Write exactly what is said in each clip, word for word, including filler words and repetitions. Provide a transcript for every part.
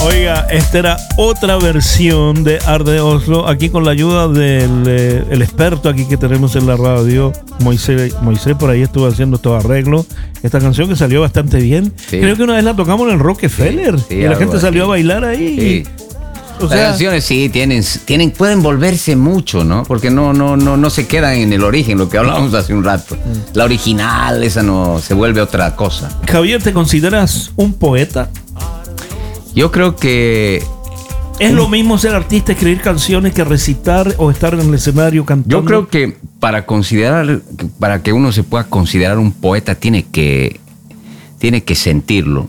Oiga, esta era otra versión de Art de Oslo, aquí con la ayuda del eh, el experto aquí que tenemos en la radio, Moisés. Moisés por ahí estuvo haciendo todo arreglo. Esta canción que salió bastante bien. Sí. Creo que una vez la tocamos en el Rockefeller, sí, sí, y la gente así salió a bailar ahí. Sí. O sea, las canciones sí tienen, tienen, pueden volverse mucho, ¿no? Porque no, no, no, no se quedan en el origen, lo que hablábamos hace un rato. La original, esa no se vuelve otra cosa. Javier, ¿te consideras un poeta? Yo creo que... ¿Es lo mismo ser artista, escribir canciones, que recitar o estar en el escenario cantando? Yo creo que para considerar, para que uno se pueda considerar un poeta, tiene que, tiene que sentirlo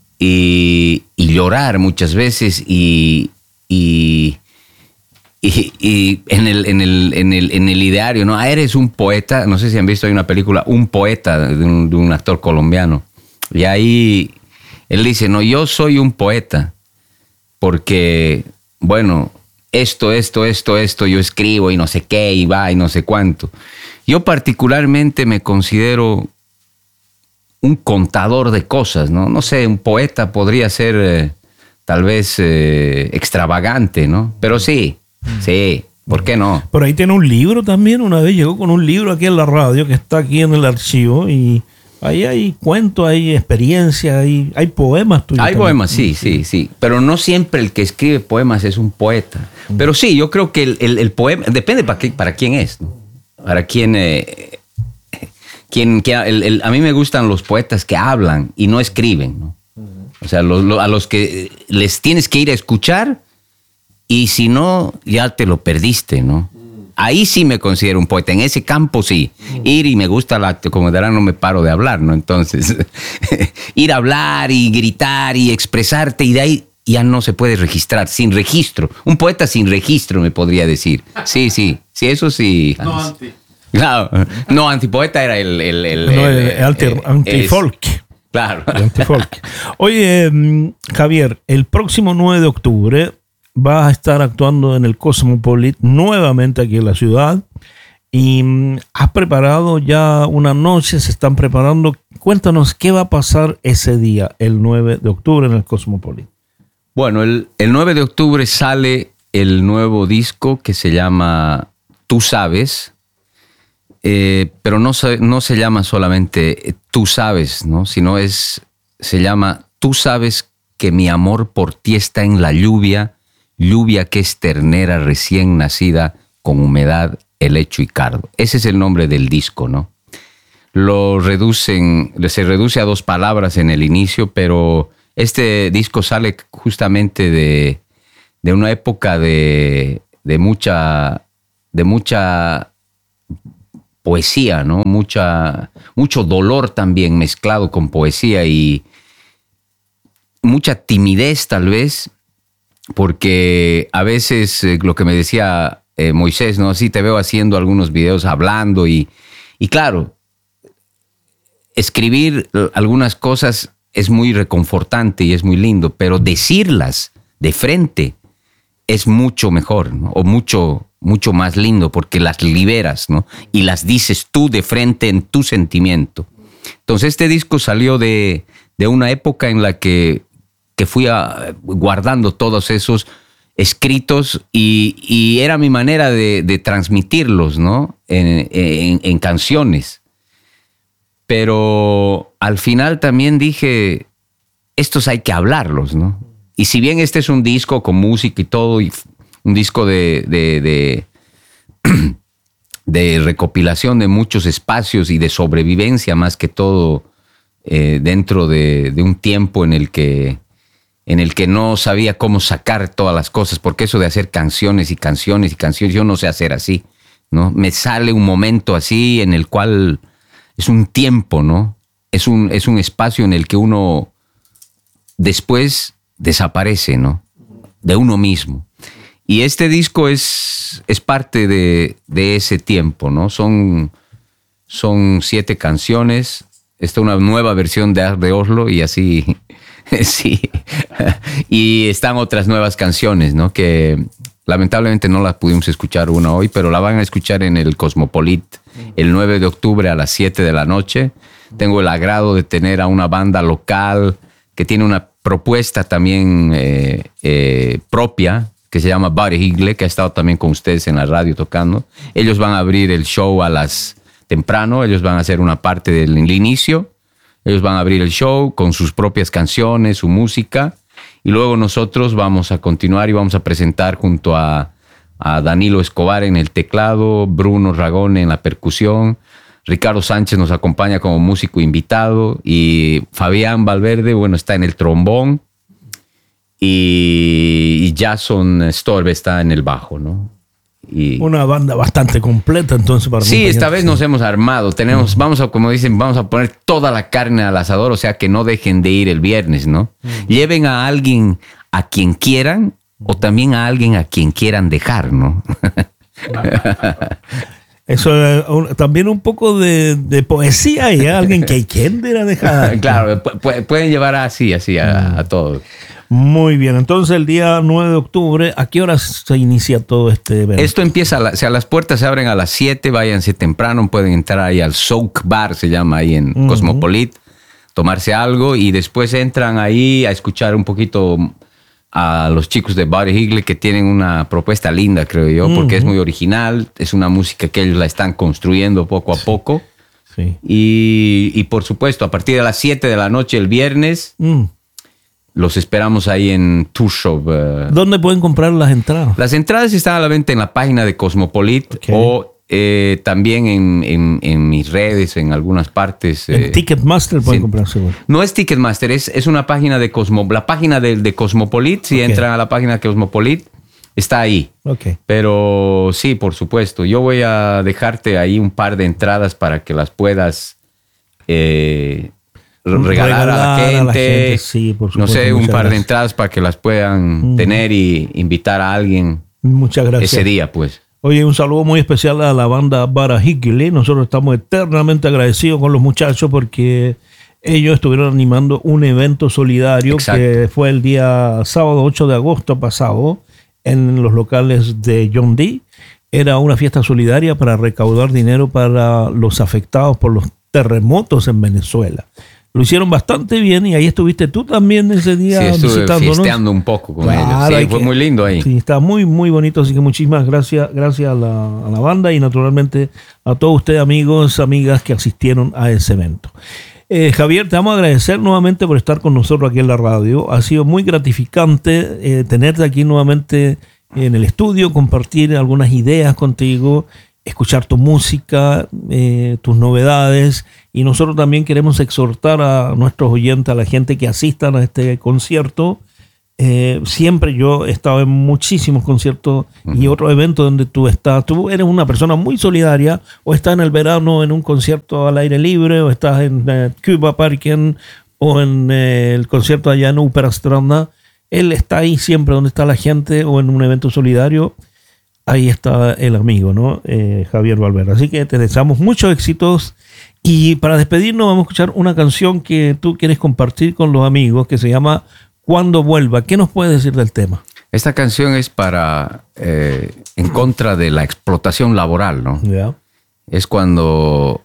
y, y llorar muchas veces y, y, y, y en, el, en, el, en, el, en el ideario, ¿no? Ah, eres un poeta. No sé si han visto, hay una película, Un poeta, de un, de un actor colombiano. Y ahí... Él dice, no, yo soy un poeta porque, bueno, esto, esto, esto, esto, yo escribo y no sé qué, y va, y no sé cuánto. Yo particularmente me considero un contador de cosas, ¿no? No sé, un poeta podría ser eh, tal vez eh, extravagante, ¿no? Pero sí, sí, ¿por qué no? Por ahí tiene un libro también, una vez llegó con un libro aquí en la radio que está aquí en el archivo y... Ahí hay cuentos, hay experiencia, hay, hay poemas tuyos. Hay también. Poemas, sí, sí, sí. Pero no siempre el que escribe poemas es un poeta. Pero sí, yo creo que el, el, el poema, depende para, qué, para quién es, ¿no? Para quién... Eh, quién, quién el, el, a mí me gustan los poetas que hablan y no escriben, ¿no? O sea, lo, lo, a los que les tienes que ir a escuchar y si no, ya te lo perdiste, ¿no? Ahí sí me considero un poeta, en ese campo sí. Ir y me gusta el acto, como dirán, no me paro de hablar, ¿no? Entonces, ir a hablar y gritar y expresarte y de ahí ya no se puede registrar, sin registro. Un poeta sin registro, me podría decir. Sí, sí, sí, eso sí. No anti. Claro, no, antipoeta era el... el, el, no, el, el anti, el, anti-folk. Es, claro. El anti-folk. Oye, Javier, el próximo nueve de octubre... vas a estar actuando en el Cosmopolit nuevamente aquí en la ciudad y has preparado ya una noche, se están preparando. Cuéntanos qué va a pasar ese día, el nueve de octubre en el Cosmopolit. Bueno, el, el nueve de octubre sale el nuevo disco que se llama Tú Sabes, eh, pero no se, no se llama solamente Tú Sabes, ¿no? Sino es, se llama Tú Sabes que mi amor por ti está en la lluvia, lluvia que es ternera recién nacida, con humedad, helecho y cardo. Ese es el nombre del disco, ¿no? Lo reducen, se reduce a dos palabras en el inicio, pero este disco sale justamente de, de una época de, de mucha, de mucha poesía, ¿no? Mucha, mucho dolor también mezclado con poesía y mucha timidez tal vez, porque a veces eh, lo que me decía eh, Moisés, ¿no? Sí te veo haciendo algunos videos hablando y, y claro, escribir algunas cosas es muy reconfortante y es muy lindo, pero decirlas de frente es mucho mejor, ¿no? O mucho, mucho más lindo porque las liberas, ¿no? Y las dices tú de frente en tu sentimiento. Entonces este disco salió de, de una época en la que que fui a, guardando todos esos escritos y, y era mi manera de, de transmitirlos, ¿no? En, en, en canciones. Pero al final también dije, estos hay que hablarlos, ¿no? Y si bien este es un disco con música y todo, y un disco de, de, de, de recopilación de muchos espacios y de sobrevivencia más que todo eh, dentro de, de un tiempo en el que en el que no sabía cómo sacar todas las cosas, porque eso de hacer canciones y canciones y canciones, yo no sé hacer así, ¿no? Me sale un momento así en el cual es un tiempo, ¿no? Es un, es un espacio en el que uno después desaparece, ¿no? De uno mismo. Y este disco es, es parte de, de ese tiempo, ¿no? Son, son siete canciones. Esta es una nueva versión de Art de Oslo y así... Sí, y están otras nuevas canciones, ¿no? Que lamentablemente no las pudimos escuchar una hoy, pero la van a escuchar en el Cosmopolit el nueve de octubre a las siete de la noche. Tengo el agrado de tener a una banda local que tiene una propuesta también eh, eh, propia, que se llama Buddy Higley, que ha estado también con ustedes en la radio tocando. Ellos van a abrir el show a las temprano, ellos van a hacer una parte del inicio, ellos van a abrir el show con sus propias canciones, su música, y luego nosotros vamos a continuar y vamos a presentar junto a, a Danilo Escobar en el teclado, Bruno Ragone en la percusión, Ricardo Sánchez nos acompaña como músico invitado y Fabián Valverde, bueno, está en el trombón y, y Jason Storbe está en el bajo, ¿no? Y una banda bastante completa entonces para sí, esta vez nos hemos armado. Tenemos, uh-huh. vamos a, como dicen, vamos a poner toda la carne al asador, o sea que no dejen de ir el viernes, ¿no? Uh-huh. Lleven a alguien a quien quieran o también a alguien a quien quieran dejar, ¿no? Eso es un, también un poco de, de poesía y alguien que quiera dejar. Claro, pu- pueden llevar así, así a, a todos. Muy bien, entonces el día nueve de octubre, ¿a qué horas se inicia todo este evento? Esto empieza, a la, o sea, las puertas se abren a las siete, váyanse temprano, pueden entrar ahí al Soak Bar, se llama ahí en uh-huh. Cosmopolit, tomarse algo y después entran ahí a escuchar un poquito a los chicos de Buddy Higley, que tienen una propuesta linda, creo yo, uh-huh. porque es muy original, es una música que ellos la están construyendo poco a poco. Sí. Y, y por supuesto, a partir de las siete de la noche el viernes, uh. los esperamos ahí en Tour Shop. Uh, ¿Dónde pueden comprar las entradas? Las entradas están a la venta en la página de Cosmopolit okay. o eh, también en, en, en mis redes, en algunas partes. En eh, Ticketmaster pueden sí. comprar seguro. No es Ticketmaster, es, es una página de Cosmo, la página de, de Cosmopolit. Si okay. entran a la página de Cosmopolit, está ahí. Okay. Pero sí, por supuesto. Yo voy a dejarte ahí un par de entradas para que las puedas eh, regalar, regalar a la gente. A la gente sí, por supuesto. No sé, un par gracias. de entradas para que las puedan mm. tener y invitar a alguien. Muchas gracias. Ese día, pues. Oye, un saludo muy especial a la banda Buddy Higley. Nosotros estamos eternamente agradecidos con los muchachos porque ellos estuvieron animando un evento solidario Exacto. que fue el día sábado ocho de agosto pasado en los locales de John D. Era una fiesta solidaria para recaudar dinero para los afectados por los terremotos en Venezuela. Lo hicieron bastante bien y ahí estuviste tú también ese día sí, estuve visitándonos. Fiesteando un poco con claro, ellos. Sí, fue que, muy lindo ahí. Sí, está muy, muy bonito. Así que muchísimas gracias, gracias a la, a la banda y naturalmente a todos ustedes, amigos, amigas que asistieron a ese evento. Eh, Javier, te vamos a agradecer nuevamente por estar con nosotros aquí en la radio. Ha sido muy gratificante eh, tenerte aquí nuevamente en el estudio, compartir algunas ideas contigo, escuchar tu música, eh, tus novedades, y nosotros también queremos exhortar a nuestros oyentes, a la gente que asistan a este concierto. Eh, siempre yo he estado en muchísimos conciertos uh-huh. y otros eventos donde tú estás. Tú eres una persona muy solidaria, o estás en el verano en un concierto al aire libre, o estás en eh, Cuba Parking, o en eh, el concierto allá en Ópera Stranda. Él está ahí siempre donde está la gente, o en un evento solidario. Ahí está el amigo, ¿no? Eh, Javier Valverde. Así que te deseamos muchos éxitos. Y para despedirnos vamos a escuchar una canción que tú quieres compartir con los amigos, que se llama Cuando Vuelva. ¿Qué nos puedes decir del tema? Esta canción es para eh, en contra de la explotación laboral, ¿no? Yeah. Es cuando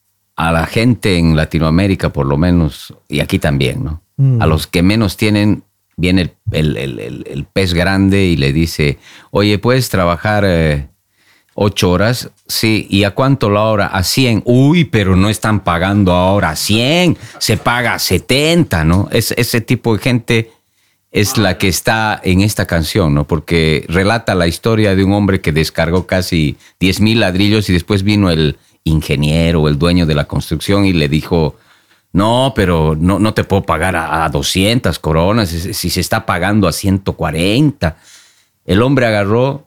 a la gente en Latinoamérica, por lo menos, y aquí también, ¿no? Mm. A los que menos tienen, viene el, el, el, el pez grande y le dice, oye, ¿puedes trabajar eh, ocho horas? Sí. ¿Y a cuánto la hora? A cien. Uy, pero no están pagando ahora cien. Se paga setenta, ¿no? Es, ese tipo de gente es la que está en esta canción, ¿no? Porque relata la historia de un hombre que descargó casi diez mil ladrillos y después vino el ingeniero, el dueño de la construcción y le dijo, no, pero no, no te puedo pagar a, a doscientas coronas si se está pagando a ciento cuarenta. El hombre agarró,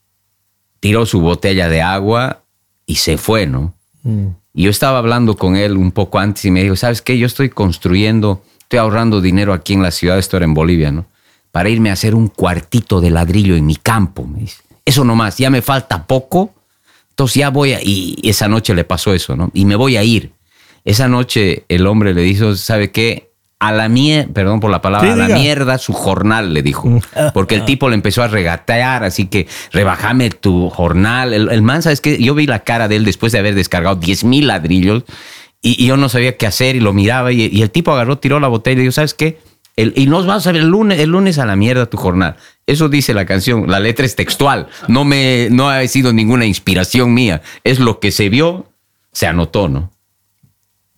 tiró su botella de agua y se fue, ¿no? Mm. Y yo estaba hablando con él un poco antes y me dijo, ¿sabes qué? Yo estoy construyendo, estoy ahorrando dinero aquí en la ciudad, esto era en Bolivia, ¿no? Para irme a hacer un cuartito de ladrillo en mi campo, me dice. Eso nomás, ya me falta poco, entonces ya voy a... Y esa noche le pasó eso, ¿no? Y me voy a ir. Esa noche el hombre le dijo, ¿sabe qué? A la mierda, perdón por la palabra, sí, a la diga. mierda su jornal, le dijo. Porque el tipo le empezó a regatear, así que rebajame tu jornal. El, el man, ¿sabes qué? Yo vi la cara de él después de haber descargado diez mil ladrillos y, y yo no sabía qué hacer y lo miraba y, y el tipo agarró, tiró la botella y dijo, ¿sabes qué? El, y nos vas a ver el lunes, el lunes a la mierda tu jornada. Eso dice la canción, la letra es textual. No, me, no ha sido ninguna inspiración mía. Es lo que se vio, se anotó, ¿no?